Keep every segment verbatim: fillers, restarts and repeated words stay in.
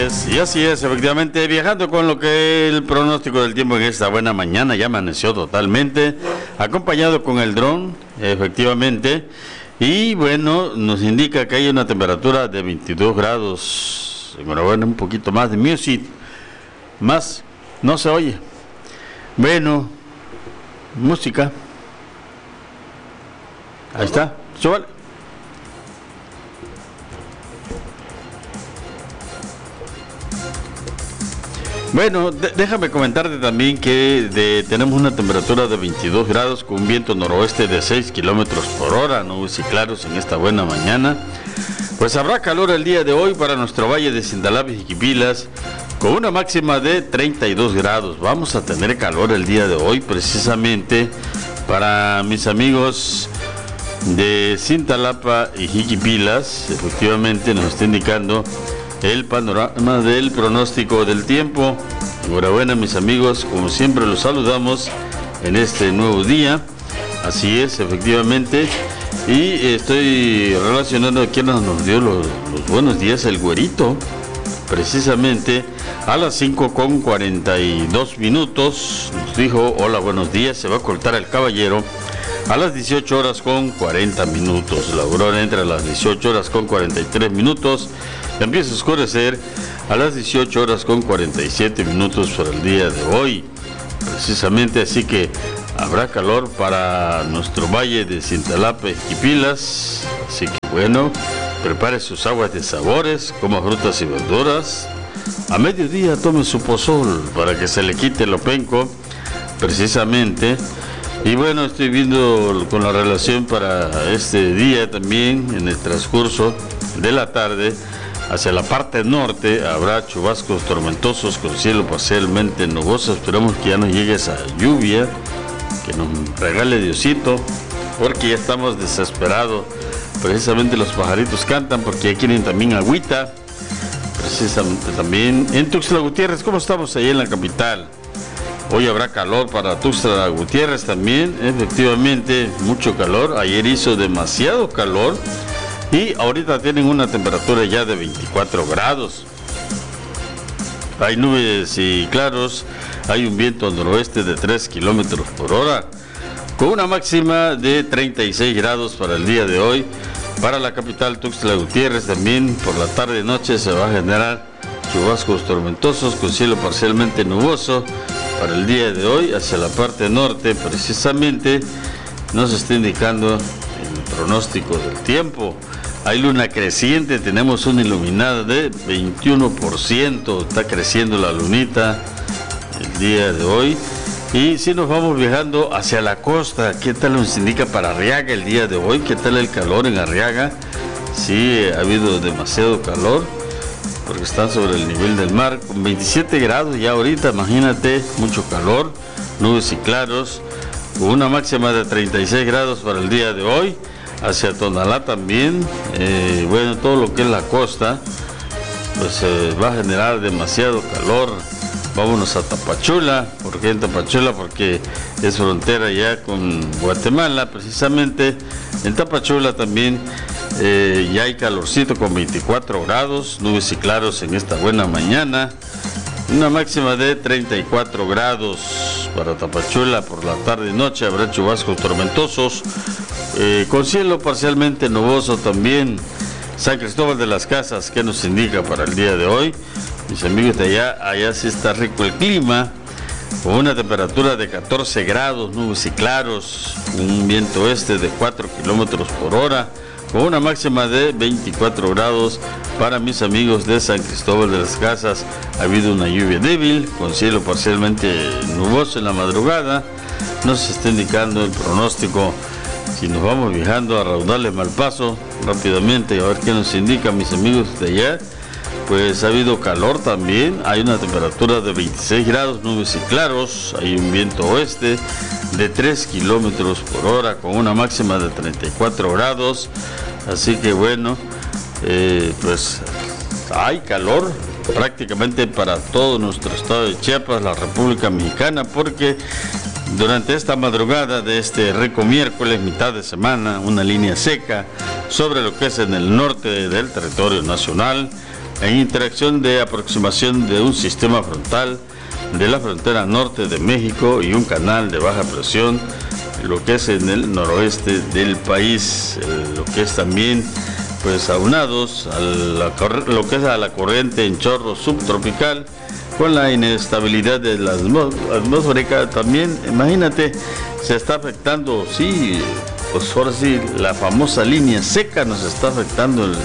es, y así es, efectivamente, viajando con lo que el pronóstico del tiempo en esta buena mañana, ya amaneció totalmente, acompañado con el dron, efectivamente, y bueno, nos indica que hay una temperatura de veintidós grados, enhorabuena, un poquito más de music, más, no se oye, bueno, música, ahí está, súbale. Bueno, de, déjame comentarte también que de, tenemos una temperatura de veintidós grados con un viento noroeste de seis kilómetros por hora, nubes y claros en esta buena mañana. Pues habrá calor el día de hoy para nuestro valle de Cintalapa y Jiquipilas con una máxima de treinta y dos grados. Vamos a tener calor el día de hoy precisamente para mis amigos de Cintalapa y Jiquipilas. Efectivamente nos está indicando el panorama del pronóstico del tiempo. Enhorabuena, mis amigos, como siempre los saludamos en este nuevo día. Así es, efectivamente, y estoy relacionando a quien nos, nos dio los, los buenos días, el güerito, precisamente a las cinco con cuarenta y dos minutos nos dijo: hola, buenos días, se va a cortar el caballero a las dieciocho horas con cuarenta minutos. La aurora entra a las dieciocho horas con cuarenta y tres minutos. Empieza a oscurecer a las dieciocho horas con cuarenta y siete minutos para el día de hoy. Precisamente, así que habrá calor para nuestro valle de Cintalapa y Jiquipilas. Así que bueno, prepare sus aguas de sabores, coma frutas y verduras. A mediodía tome su pozol para que se le quite lo penco, precisamente. Y bueno, estoy viendo con la relación para este día también, en el transcurso de la tarde, hacia la parte norte habrá chubascos tormentosos con cielo parcialmente nuboso. Esperamos que ya nos llegue esa lluvia, que nos regale Diosito, porque ya estamos desesperados. Precisamente los pajaritos cantan porque ya quieren también agüita. Precisamente también en Tuxtla Gutiérrez, ¿cómo estamos ahí en la capital? Hoy habrá calor para Tuxtla Gutiérrez también, efectivamente, mucho calor. Ayer hizo demasiado calor y ahorita tienen una temperatura ya de veinticuatro grados. Hay nubes y claros, hay un viento noroeste de tres kilómetros por hora, con una máxima de treinta y seis grados para el día de hoy. Para la capital Tuxtla Gutiérrez también por la tarde y noche se va a generar chubascos tormentosos con cielo parcialmente nuboso. Para el día de hoy, hacia la parte norte, precisamente, nos está indicando el pronóstico del tiempo. Hay luna creciente, tenemos una iluminada de veintiuno por ciento, está creciendo la lunita el día de hoy. Y si nos vamos viajando hacia la costa, ¿qué tal nos indica para Arriaga el día de hoy? ¿Qué tal el calor en Arriaga? Sí, ha habido demasiado calor, porque están sobre el nivel del mar, con veintisiete grados ya ahorita, imagínate, mucho calor, nubes y claros, con una máxima de treinta y seis grados para el día de hoy. Hacia Tonalá también, eh, bueno, todo lo que es la costa, pues eh, va a generar demasiado calor. Vámonos a Tapachula. ¿Por qué en Tapachula? Porque es frontera ya con Guatemala, precisamente. En Tapachula también eh, ya hay calorcito con veinticuatro grados, nubes y claros en esta buena mañana. Una máxima de treinta y cuatro grados para Tapachula. Por la tarde y noche habrá chubascos tormentosos, eh, con cielo parcialmente nuboso también. San Cristóbal de las Casas, ¿qué nos indica para el día de hoy? Mis amigos de allá, allá sí está rico el clima, con una temperatura de catorce grados, nubes y claros, un viento este de cuatro kilómetros por hora, con una máxima de veinticuatro grados para mis amigos de San Cristóbal de las Casas. Ha habido una lluvia débil, con cielo parcialmente nuboso en la madrugada. Nos está indicando el pronóstico. Si nos vamos viajando a Raudales Malpaso rápidamente, a ver qué nos indica, mis amigos de allá. Pues ha habido calor también, hay una temperatura de veintiséis grados, nubes y claros, hay un viento oeste de tres kilómetros por hora con una máxima de treinta y cuatro grados, así que bueno, eh, pues hay calor prácticamente para todo nuestro estado de Chiapas, la República Mexicana, porque durante esta madrugada de este rico miércoles, mitad de semana, una línea seca sobre lo que es en el norte del territorio nacional, en interacción de aproximación de un sistema frontal de la frontera norte de México y un canal de baja presión, lo que es en el noroeste del país, lo que es también pues aunados a la, lo que es a la corriente en chorro subtropical, con la inestabilidad de la atmósfera también, imagínate, se está afectando, sí, pues ahora sí, la famosa línea seca nos está afectando el,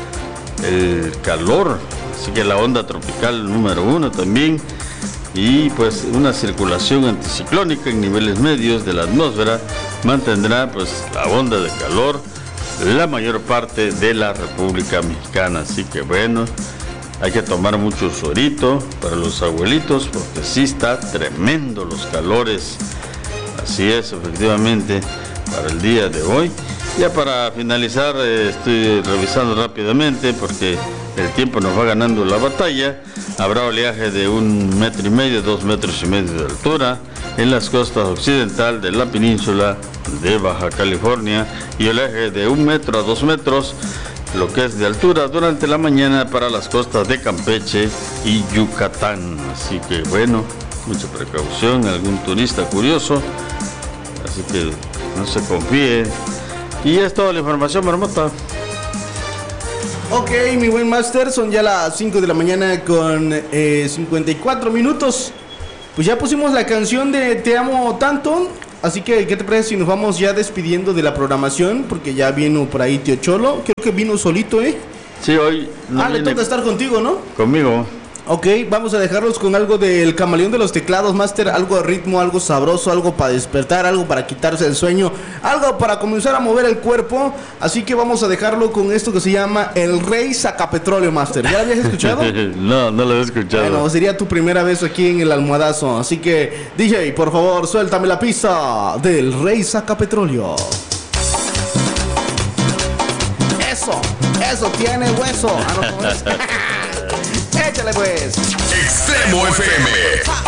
el calor, así que la onda tropical número uno también, y pues una circulación anticiclónica en niveles medios de la atmósfera mantendrá pues la onda de calor la mayor parte de la República Mexicana, así que bueno, hay que tomar mucho suerito para los abuelitos porque sí está tremendo los calores, así es efectivamente para el día de hoy. Ya para finalizar, eh, estoy revisando rápidamente porque el tiempo nos va ganando la batalla. Habrá oleaje de un metro y medio, dos metros y medio de altura en las costas occidental de la península de Baja California y oleaje de un metro a dos metros, lo que es de altura durante la mañana para las costas de Campeche y Yucatán. Así que bueno, mucha precaución, algún turista curioso, así que no se confíe. Y es toda la información, Marmota. Ok, mi buen máster, son ya las cinco de la mañana con eh, cincuenta y cuatro minutos. Pues ya pusimos la canción de Te amo tanto. Así que, ¿qué te parece si nos vamos ya despidiendo de la programación? Porque ya vino por ahí Tío Cholo. Creo que vino solito, ¿eh? Sí, hoy no Ah, le toca estar contigo, ¿no? Conmigo. Ok, vamos a dejarlos con algo del Camaleón de los Teclados, máster. Algo de ritmo, algo sabroso, algo para despertar, algo para quitarse el sueño, algo para comenzar a mover el cuerpo. Así que vamos a dejarlo con esto que se llama El Rey Sacapetróleo, máster. ¿Ya lo habías escuchado? No, no lo he escuchado. Bueno, sería tu primera vez aquí en el almohadazo. Así que, D J, por favor, suéltame la pista del Rey Sacapetróleo. Eso, eso tiene hueso. Ah, no, no, no. Échale pues. Extremo F M.